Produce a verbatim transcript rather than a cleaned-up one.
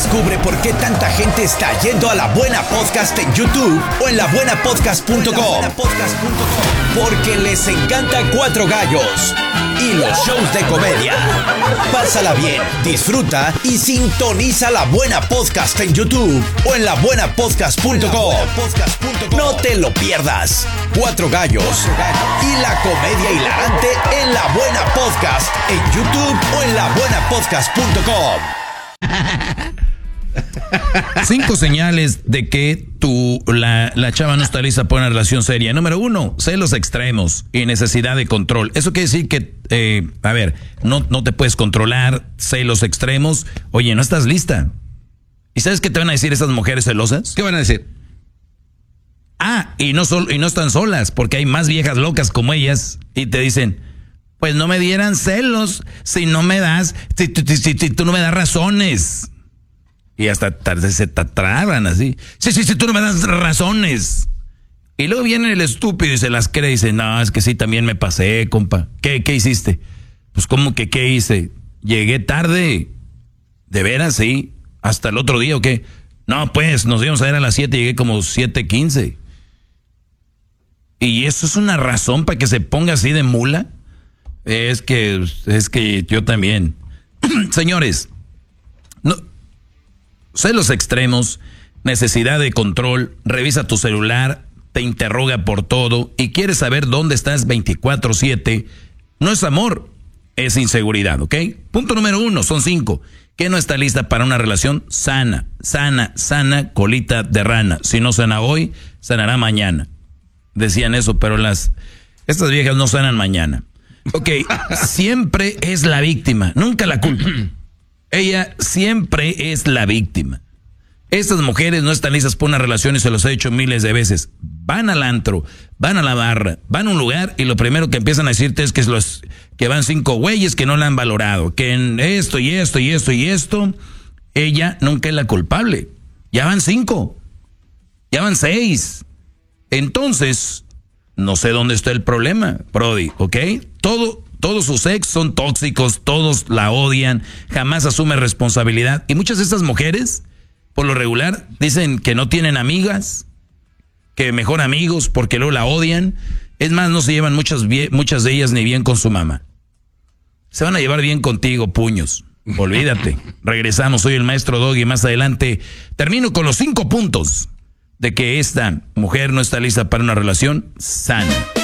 Descubre por qué tanta gente está yendo a La Buena Podcast en YouTube o en la buena podcast punto com. Porque les encanta Cuatro Gallos y los shows de comedia. Pásala bien, disfruta y sintoniza La Buena Podcast en YouTube o en la buena podcast punto com. No te lo pierdas. Cuatro Gallos y la comedia hilarante en La Buena Podcast en YouTube o en la buena podcast punto com. Cinco señales de que tu, la, la chava no está lista para una relación seria. Número uno, celos extremos y necesidad de control. Eso quiere decir que, eh, a ver, no, no te puedes controlar, celos extremos. Oye, no estás lista. ¿Y sabes qué te van a decir esas mujeres celosas? ¿Qué van a decir? Ah, y no, sol, y no están solas, porque hay más viejas locas como ellas y te dicen, pues no me dieran celos si no me das, si, si, si, si tú no me das razones. Y hasta tarde se te traban así. Sí, sí, sí, tú no me das razones. Y luego viene el estúpido y se las cree y dice, no, es que sí, también me pasé, compa. ¿Qué, qué hiciste? Pues, ¿cómo que qué hice? Llegué tarde. ¿De veras? Sí. ¿Hasta el otro día o qué? No, pues, nos íbamos a ver a las siete y llegué como siete quince. ¿Y eso es una razón para que se ponga así de mula? Es que, es que yo también. Señores, no... celos extremos, necesidad de control, revisa tu celular, te interroga por todo y quieres saber dónde estás veinticuatro siete. No es amor, es inseguridad, ¿ok? Punto número uno, son cinco. ¿Qué no está lista para una relación sana? Sana, sana, colita de rana. Si no sana hoy, sanará mañana. Decían eso, pero las estas viejas no sanan mañana. Ok, siempre es la víctima, nunca la culpa. Ella siempre es la víctima. Estas mujeres no están listas para una relación y se los he dicho miles de veces. Van al antro, van a la barra, van a un lugar y lo primero que empiezan a decirte es que, es los, que van cinco güeyes que no la han valorado, que en esto y esto y esto y esto, ella nunca es la culpable. Ya van cinco, ya van seis. Entonces, no sé dónde está el problema, Brody, ¿ok? Todo... Todos sus ex son tóxicos, todos la odian, jamás asume responsabilidad. Y muchas de estas mujeres, por lo regular, dicen que no tienen amigas, que mejor amigos porque luego la odian. Es más, no se llevan muchas, muchas de ellas ni bien con su mamá. Se van a llevar bien contigo, puños. Olvídate. Regresamos, soy el maestro Doggy. Más adelante termino con los cinco puntos de que esta mujer no está lista para una relación sana.